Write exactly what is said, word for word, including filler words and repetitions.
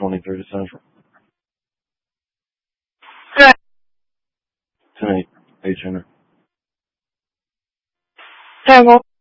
twenty-three to Central. Good. ten eight, H enter. Tango.